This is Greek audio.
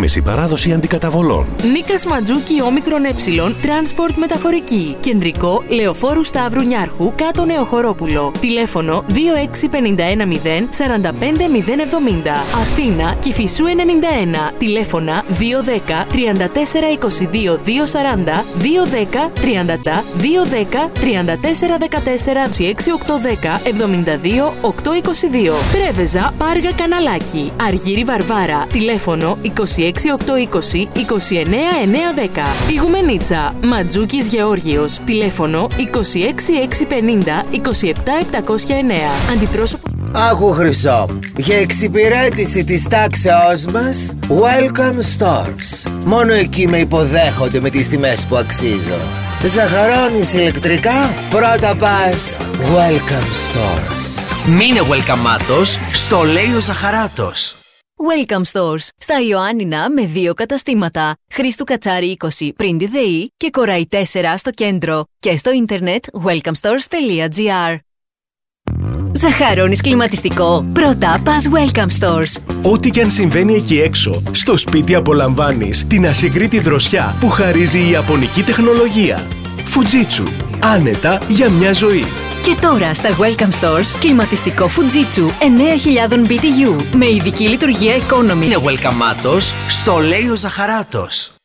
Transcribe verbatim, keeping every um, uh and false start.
άμεση παράδοση αντικαταβολών. Νίκας Ματζούκι όμικρον ε, Transport μεταφορική. Κεντρικό, Λεωφόρου Σταύρου Νιάρχου, κάτω Νεοχωρόπουλο. Τηλέφωνο δύο έξι πέντε ένα μηδέν τέσσερα πέντε μηδέν εβδομήντα. Αθήνα, Κηφισού ενενήντα ένα. Τηλέφωνα δύο ένα μηδέν τρία τέσσερα είκοσι δύο δύο σαράντα, δύο ένα μηδέν τριάντα, δύο ένα μηδέν τριάντα τέσσερα δεκατέσσερα, είκοσι έξι οκτακόσια δέκα, εβδομήντα δύο οκτακόσια είκοσι δύο. Πρέβεζα, Πάργα Καναλάκι. Αργύρι Βαρβάρα. Τηλέφωνο είκοσι έξι οκτακόσια είκοσι, είκοσι εννέα εννιακόσια δέκα. Ιγουμενίτσα, Ματζούκης Γεώργιος. Τηλέφωνο είκοσι έξι εξακόσια πενήντα, είκοσι επτά επτακόσια εννέα. Αντιπρόσωπος. Άκου Χρυσό, για εξυπηρέτηση της τάξεώς μας, Welcome Stores. Μόνο εκεί με υποδέχονται με τις τιμές που αξίζω. Ζαχαρώνεις ηλεκτρικά, πρώτα πας Welcome Stores. Μείνε welcome-άτος, στο λέει ο Ζαχαράτος. Welcome Stores, στα Ιωάννινα με δύο καταστήματα. Χρήστου Κατσάρη είκοσι πριν τη ΔΕΗ και Κοράι τέσσερα στο κέντρο. Και στο ίντερνετ welcome stores τελεία gr. Ζαχαρώνεις κλιματιστικό? Πρώτα πας Welcome Stores. Ό,τι και αν συμβαίνει εκεί έξω, στο σπίτι απολαμβάνεις την ασυγκρίτη δροσιά που χαρίζει η ιαπωνική τεχνολογία. Fujitsu. Άνετα για μια ζωή. Και τώρα στα Welcome Stores, κλιματιστικό Fujitsu εννέα χιλιάδες μπι τι γιου με ειδική λειτουργία economy. Είναι welcome-άτος, στο λέει ο Ζαχαράτος.